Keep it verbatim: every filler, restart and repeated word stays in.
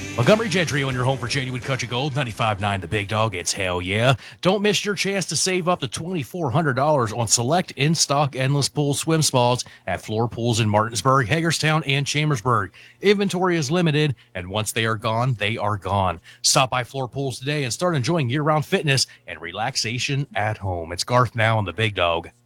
Montgomery Gentry on your home for genuine country gold, ninety-five point nine The Big Dog. It's hell yeah. Don't miss your chance to save up to twenty-four hundred dollars on select in-stock endless pool swim spas at Floor Pools in Martinsburg, Hagerstown, and Chambersburg. Inventory is limited, and once they are gone, they are gone. Stop by Floor Pools today and start enjoying year-round fitness and relaxation at home. It's Garth now on The Big Dog.